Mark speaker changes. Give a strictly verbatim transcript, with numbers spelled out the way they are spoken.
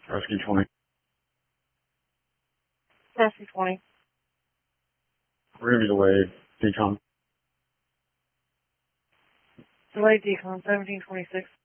Speaker 1: Rescue twenty.
Speaker 2: Rescue twenty.
Speaker 1: We're going to be delayed. Decon.
Speaker 2: Delayed decon, seventeen twenty-six.